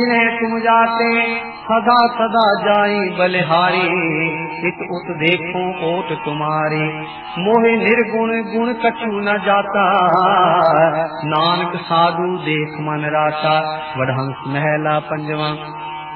जिन्हें तुम जाते सदा सदा जाई बलिहारी। इत उत देखो ओट तुम्हारी मोहे निर्गुण गुण कछु न जाता। नानक साधु देख मन राता। वडहंस महला पंजवा।